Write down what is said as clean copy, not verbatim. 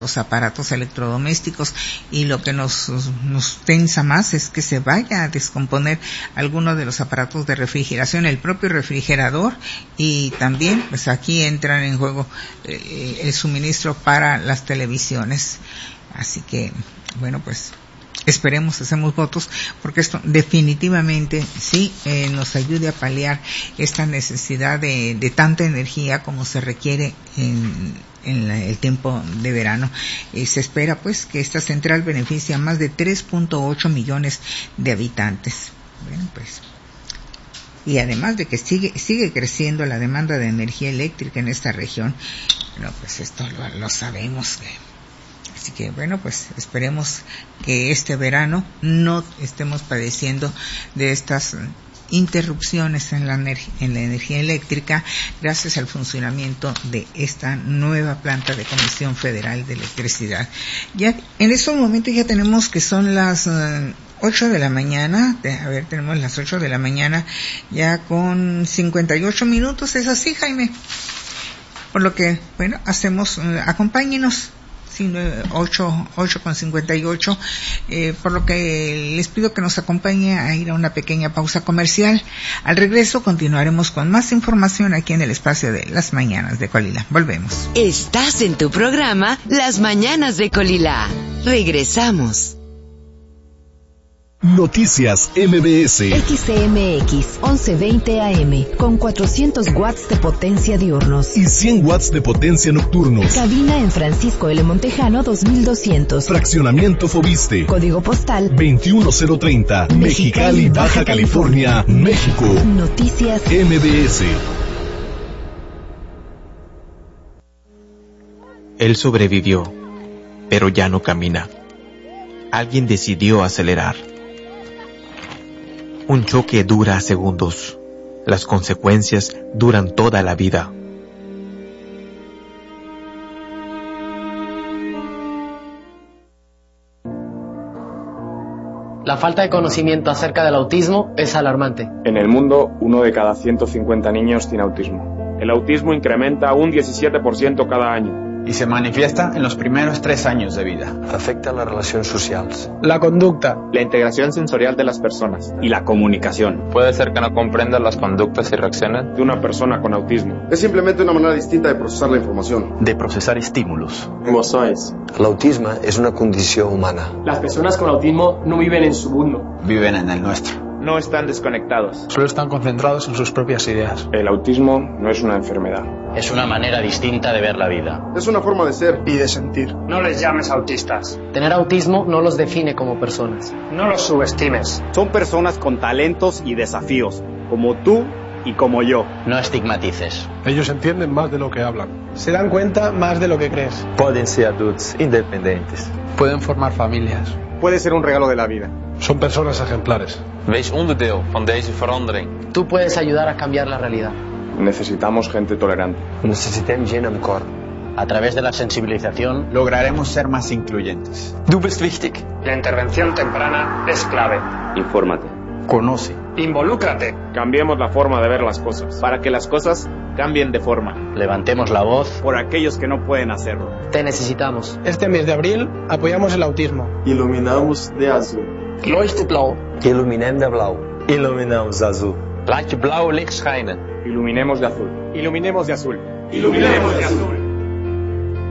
los aparatos electrodomésticos, y lo que nos tensa más es que se vaya a descomponer alguno de los aparatos de refrigeración, el propio refrigerador, y también pues aquí entran en juego el suministro para las televisiones. Así que bueno, pues esperemos, hacemos votos porque esto definitivamente sí nos ayude a paliar esta necesidad de tanta energía como se requiere en el tiempo de verano. Se espera pues que esta central beneficie a más de 3.8 millones de habitantes. Bueno, pues, y además de que sigue creciendo la demanda de energía eléctrica en esta región. Bueno, pues esto lo sabemos. Así que bueno, pues esperemos que este verano no estemos padeciendo de estas interrupciones en la energía eléctrica gracias al funcionamiento de esta nueva planta de Comisión Federal de Electricidad. Ya en estos momentos ya tenemos que son las 8 de la mañana, tenemos las 8 de la mañana ya con 58 minutos, ¿es así, Jaime? Por lo que, bueno, hacemos, acompáñenos. 8:58, por lo que les pido que nos acompañe a ir a una pequeña pausa comercial. Al regreso continuaremos con más información aquí en el espacio de Las Mañanas de Colila. Volvemos. Estás en tu programa Las Mañanas de Colila. Regresamos. Noticias MBS. XCMX 1120 AM con 400 watts de potencia diurnos y 100 watts de potencia nocturnos. Cabina en Francisco L. Montejano 2200. Fraccionamiento Fobiste. Código postal 21030. Mexicali, Baja California, México. Noticias MBS. Él sobrevivió, pero ya no camina. Alguien decidió acelerar. Un choque dura segundos. Las consecuencias duran toda la vida. La falta de conocimiento acerca del autismo es alarmante. En el mundo, 1 de cada 150 niños tiene autismo. El autismo incrementa un 17% cada año. Y se manifiesta en los primeros 3 años de vida. Afecta las relaciones sociales, la conducta, la integración sensorial de las personas y la comunicación. Puede ser que no comprendas las conductas y reacciones de una persona con autismo. Es simplemente una manera distinta de procesar la información, de procesar estímulos. Emociones. El autismo es una condición humana. Las personas con autismo no viven en su mundo, viven en el nuestro. No están desconectados. Solo están concentrados en sus propias ideas. El autismo no es una enfermedad. Es una manera distinta de ver la vida. Es una forma de ser y de sentir. No les llames autistas. Tener autismo no los define como personas. No los subestimes. Son personas con talentos y desafíos, como tú y como yo. No estigmatices. Ellos entienden más de lo que hablan. Se dan cuenta más de lo que crees. Pueden ser adultos independientes. Pueden formar familias. Puede ser un regalo de la vida. Son personas ejemplares. Wees onderdeel van deze verandering. Tú puedes ayudar a cambiar la realidad. Necesitamos gente tolerante. Necesitamos gent amb cor. A través de la sensibilización lograremos ser más incluyentes. Du bist wichtig. La intervención temprana es clave. Infórmate. Conoce. Involúcrate. Cambiemos la forma de ver las cosas, para que las cosas cambien de forma. Levantemos la voz por aquellos que no pueden hacerlo. Te necesitamos. Este mes de abril apoyamos el autismo. Iluminamos de azul. Leuchte blau. Iluminem de blau. Iluminamos azul. Laat je blauwe licht schijnen. Iluminemos de azul. Iluminemos de azul. Iluminemos de azul.